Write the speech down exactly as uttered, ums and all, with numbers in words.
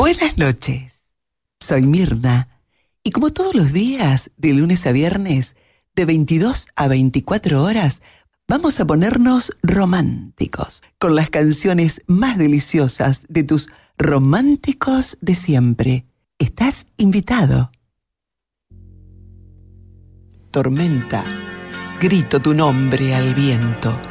Buenas noches, soy Mirna y como todos los días, de lunes a viernes, de veintidós a veinticuatro horas, vamos a ponernos románticos con las canciones más deliciosas de tus románticos de siempre. Estás invitado. Tormenta, grito tu nombre al viento.